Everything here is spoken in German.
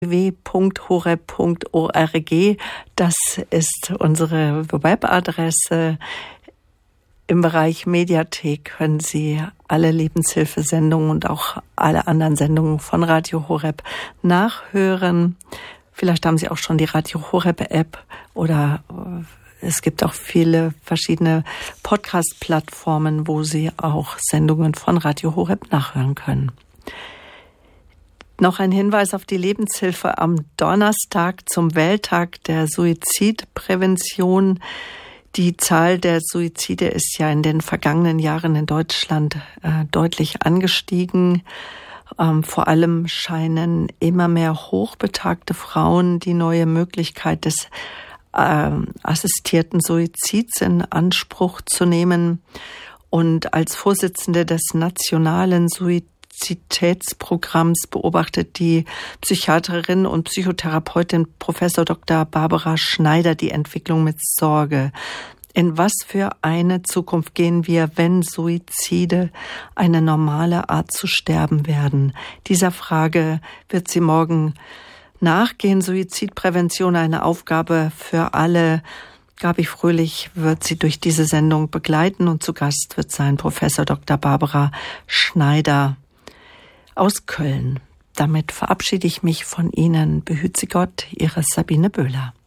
www.horeb.org. Das ist unsere Webadresse. Im Bereich Mediathek können Sie alle Lebenshilfesendungen und auch alle anderen Sendungen von Radio Horeb nachhören. Vielleicht haben Sie auch schon die Radio Horeb App oder es gibt auch viele verschiedene Podcast-Plattformen, wo Sie auch Sendungen von Radio Horeb nachhören können. Noch ein Hinweis auf die Lebenshilfe am Donnerstag zum Welttag der Suizidprävention. Die Zahl der Suizide ist ja in den vergangenen Jahren in Deutschland deutlich angestiegen. Vor allem scheinen immer mehr hochbetagte Frauen die neue Möglichkeit des assistierten Suizids in Anspruch zu nehmen. Und als Vorsitzende des nationalen Suiziditätsprogramms beobachtet die Psychiaterin und Psychotherapeutin Professor Dr. Barbara Schneider die Entwicklung mit Sorge. In was für eine Zukunft gehen wir, wenn Suizide eine normale Art zu sterben werden? Dieser Frage wird sie morgen nachgehen. Suizidprävention, eine Aufgabe für alle. Gabi Fröhlich wird sie durch diese Sendung begleiten und zu Gast wird sein Professor Dr. Barbara Schneider aus Köln. Damit verabschiede ich mich von Ihnen. Behüt Sie Gott, Ihre Sabine Böhler.